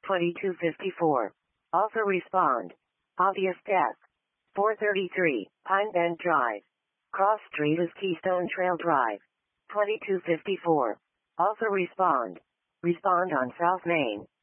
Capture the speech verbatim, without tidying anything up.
twenty-two fifty-four. Also respond. Obvious death. four thirty-three, Pine Bend Drive. Cross Street is Keystone Trail Drive. twenty-two fifty-four. Also respond. Respond on South Main.